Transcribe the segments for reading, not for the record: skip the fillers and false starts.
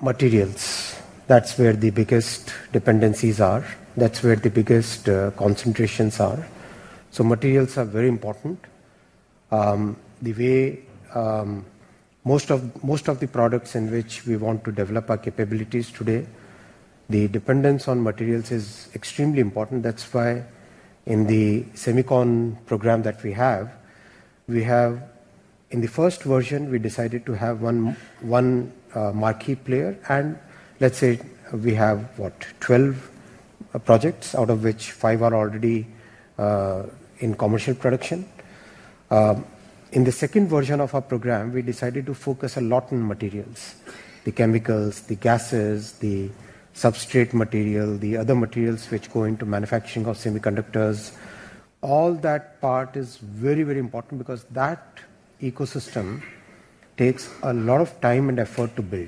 materials. That's where the biggest dependencies are. That's where the biggest concentrations are. So materials are very important. The way most of the products in which we want to develop our capabilities today, the dependence on materials is extremely important. That's why in the Semicon program that we have in the first version, we decided to have one marquee player, and let's say we have 12 projects, out of which 5 are already in commercial production. In the second version of our program, we decided to focus a lot on materials, the chemicals, the gases, the substrate material, the other materials which go into manufacturing of semiconductors. All that part is very, very important because that ecosystem takes a lot of time and effort to build.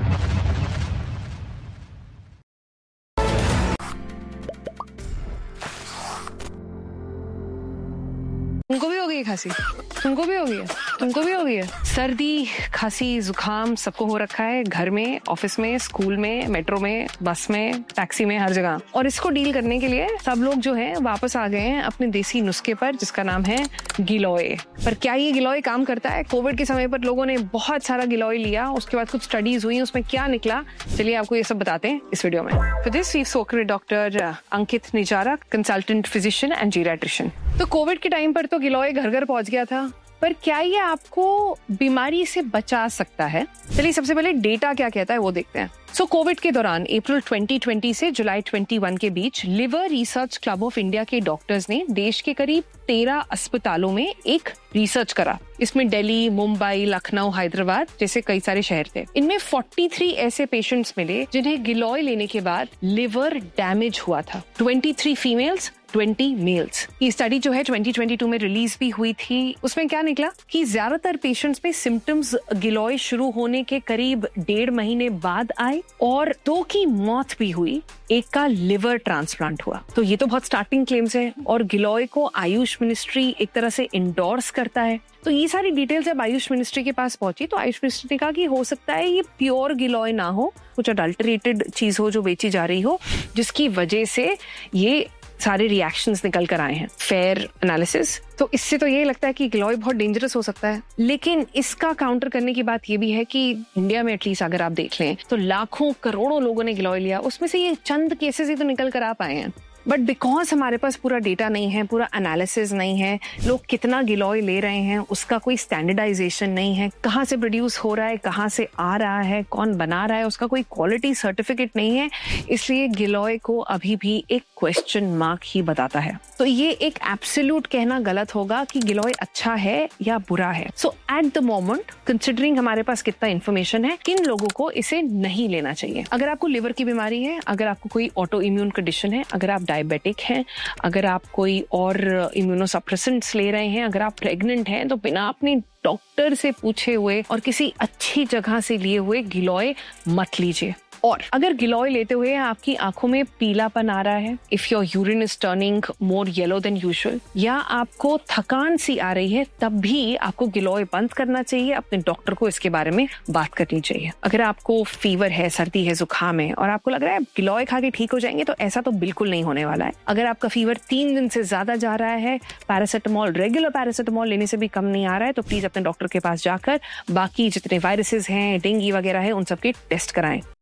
तुमको भी हो गई खांसी? तुमको भी हो गई है? तुमको भी हो गई है? सर्दी, खांसी, जुकाम सबको हो रखा है, घर में, ऑफिस में, स्कूल में, मेट्रो में, बस में, टैक्सी में, हर जगह। और इसको डील करने के लिए सब लोग जो हैं वापस आ गए हैं अपने देसी नुस्खे पर, जिसका नाम है गिलोय। पर क्या ये गिलोय काम करता है? कोविड के समय पर लोगों ने बहुत सारा गिलोय लिया, उसके बाद कुछ स्टडीज हुई, उसमें क्या निकला, चलिए आपको ये सब बताते हैं इस वीडियो में। For this we've spoken with Dr. Ankit Nijara, consultant physician and geriatrician। तो कोविड के टाइम पर तो गिलोय घर घर पहुंच गया था, पर क्या ये आपको बीमारी से बचा सकता है? चलिए सबसे पहले डेटा क्या कहता है वो देखते हैं। कोविड के दौरान अप्रैल 2020 से जुलाई 21 के बीच liver research club of India के डॉक्टर्स ने देश के करीब 13 अस्पतालों में एक रिसर्च करा। इसमें दिल्ली, मुंबई, लखनऊ, हैदराबाद जैसे कई सारे शहर थे। इनमें 43 ऐसे पेशेंट्स मिले जिन्हें गिलोय लेने के बाद लिवर डैमेज हुआ था। 23 फीमेल्स, 20 मेल्स। ये स्टडी जो है 2022 में रिलीज भी हुई थी। उसमें क्या निकला कि ज्यादातर पेशेंट्स में सिम्टम्स गिलोय शुरू होने के करीब 1.5 महीने बाद आए और 2 की मौत भी हुई, एक का लिवर ट्रांसप्लांट हुआ। तो ये तो बहुत स्टार्टिंग क्लेम्स है और गिलोय को आयुष मिनिस्ट्री एक तरह से इंडोर्स करता है। तो ये सारी डिटेल्स जब आयुष मिनिस्ट्री के पास पहुंची तो आयुष मिनिस्ट्री ने कहा कि हो सकता है ये प्योर गिलोय ना हो, कुछ अडल्टरेटेड चीज हो जो बेची जा रही हो, जिसकी वजह से ये सारे रिएक्शंस निकल कर आए हैं। फेयर एनालिसिस, तो इससे तो ये लगता है कि गिलोय बहुत डेंजरस हो सकता है। लेकिन इसका काउंटर करने की बात ये भी है कि इंडिया में एटलीस्ट अगर आप देख लें तो लाखों करोड़ों लोगों ने गिलोय लिया, उसमें से ये चंद केसेस ही तो निकल कर आ पाए हैं। बट बिकॉज हमारे पास पूरा डेटा नहीं है, पूरा एनालिसिस नहीं है, लोग कितना गिलोय ले रहे हैं उसका कोई स्टैंडर्डाइजेशन नहीं है, कहाँ से प्रोड्यूस हो रहा है, कहाँ से आ रहा है, कौन बना रहा है, उसका कोई क्वालिटी सर्टिफिकेट नहीं है, इसलिए गिलोय को अभी भी एक क्वेश्चन मार्क ही बताता है। तो ये एक एब्सोल्यूट कहना गलत होगा कि गिलोय अच्छा है या बुरा है। सो एट द मोमेंट, कंसिडरिंग हमारे पास कितना इन्फॉर्मेशन है, किन लोगों को इसे नहीं लेना चाहिए। अगर आपको लिवर की बीमारी है, अगर आपको कोई ऑटो इम्यून कंडीशन है, अगर आप डायबिटिक हैं, अगर आप कोई और इम्यूनोसप्रेसेंट्स ले रहे हैं, अगर आप प्रेग्नेंट हैं, तो बिना अपने डॉक्टर से पूछे हुए और किसी अच्छी जगह से लिए हुए गिलोय मत लीजिए। और अगर गिलोय लेते हुए आपकी आंखों में पीलापन आ रहा है, if your urine is turning more yellow than usual, या आपको थकान सी आ रही है, तब भी आपको गिलोय बंद करना चाहिए, अपने डॉक्टर को इसके बारे में बात करनी चाहिए। अगर आपको फीवर है, सर्दी है, जुकाम है और आपको लग रहा है गिलोय खा के ठीक हो जाएंगे, तो ऐसा तो बिल्कुल नहीं होने वाला है। अगर आपका फीवर 3 दिन से ज्यादा जा रहा है, पैरासिटामोल, रेगुलर पैरासिटामोल लेने से भी कम नहीं आ रहा है, तो प्लीज अपने डॉक्टर के पास जाकर बाकी जितने वायरसेस हैं, डेंगू वगैरह है, उन सबके टेस्ट कराएं।